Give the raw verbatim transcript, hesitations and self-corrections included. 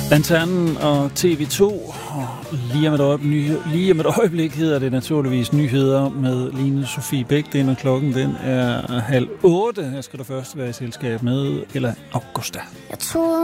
Lanternen og T V to, og lige om, et øjeblik, lige om et øjeblik hedder det naturligvis nyheder med Line Sofie Bæk. Det er, når klokken den er halv otte. Jeg skal da først være i selskab med Ella Augusta. Jeg troede